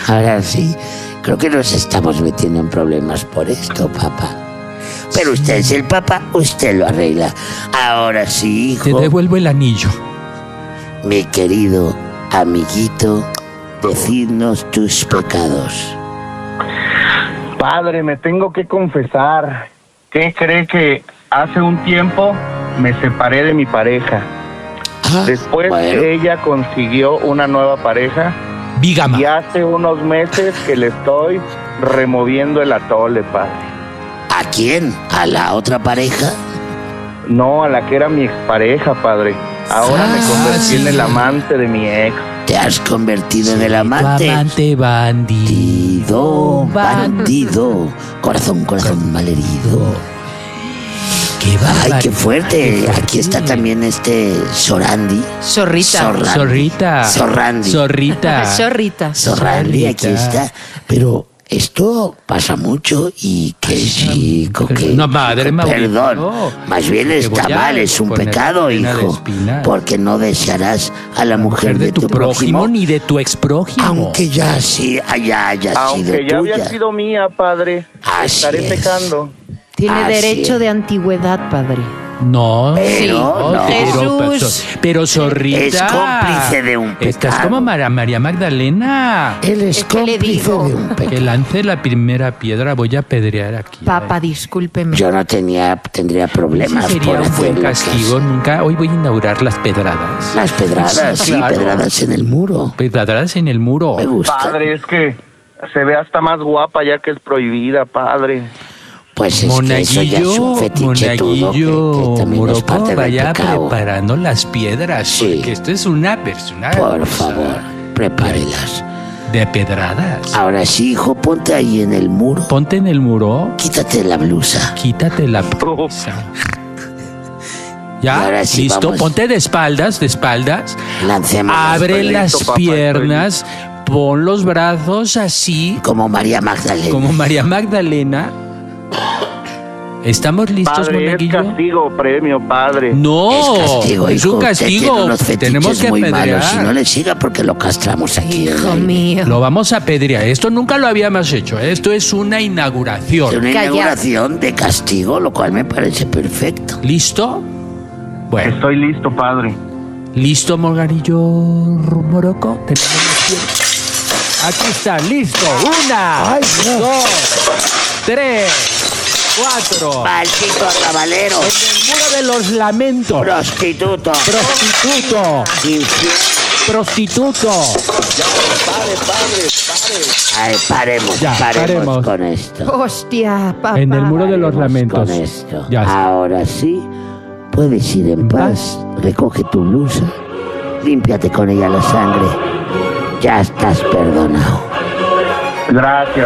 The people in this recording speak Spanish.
Ahora sí, creo que nos estamos metiendo en problemas por esto, papá. Pero usted es el papá, usted lo arregla. Ahora sí, hijo. Te devuelvo el anillo. Mi querido amiguito, decidnos tus pecados. Padre, me tengo que confesar. ¿Qué cree que hace un tiempo me separé de mi pareja? Después ella consiguió una nueva pareja. Bígama. Y hace unos meses que le estoy removiendo el atole, padre. ¿A quién? ¿A la otra pareja? No, a la que era mi expareja, padre. Ahora me convertí en el amante de mi ex. ¿Te has convertido en el amante? Amante bandido. Bandido. Corazón malherido. Qué bárbaro. Ay, qué fuerte. Aquí está también Sorandi. Zorrita. Sorrandi, aquí está. Pero esto pasa mucho y qué chico, que... No, madre, perdón, no. más bien está mal, es un pecado, hijo. Porque no desearás a la mujer de tu prójimo, ni de tu exprójimo. aunque ya sí haya sido Aunque ya tuya. había sido mía, padre. Así Estaré es. pecando. Tiene Así derecho es. de antigüedad, padre. No, Pero no. Jesús. pero Zorrita. Es cómplice de un pecado. Estás como María Magdalena. Él es ¿Qué le cómplice digo? de un Que pecado. lance la primera piedra, voy a apedrear aquí. Papá, discúlpeme. Yo no tendría problemas Ese por sería un buen hacerlo. castigo. Nunca. Hoy voy a inaugurar las pedradas. Las pedradas, Sí, sí, claro. pedradas en el muro. Pedradas en el muro. Me gusta. Padre, es que se ve hasta más guapa ya que es prohibida, padre. Pues es que eso ya es un fetiche todo, que también es parte del vaya pecado. preparando las piedras, Sí. porque esto es una persona Por favor, prepárelas. de pedradas. Ahora sí, hijo, ponte ahí en el muro. Ponte en el muro, Quítate la blusa. quítate la blusa. Y Ya, ahora sí, listo, vamos. ponte de espaldas, Lancemos abre Estoy las listo, papá, piernas, pon los brazos así, como María Magdalena. como María Magdalena. ¿Estamos listos, Padre, es monaguillo? castigo, premio, padre. No, Es castigo, es hijo. un Usted castigo. tiene unos fetiches Tenemos que muy apedrear. malos. Si no le siga porque lo castramos aquí. Hijo mío. Lo vamos a apedrear. Esto nunca lo habíamos hecho. Esto es una Es inauguración. una Calla. inauguración de castigo, lo cual me parece perfecto. ¿Listo? Bueno, Estoy listo, padre. ¿listo, Morganillo Moroco? Tenemos las piernas. Aquí está, listo. 1, 2, 3, 4. Maldito arrabalero. En el muro de los lamentos. Prostituto. Prostituto. Infiel. Prostituto. Ay, paremos Ya, paremos. con esto. Hostia, papá. En el muro de los Paremos lamentos. con esto. Ya está. Ahora sí, puedes ir en paz. Recoge tu blusa. Límpiate con ella la sangre. Ya estás perdonado. Gracias.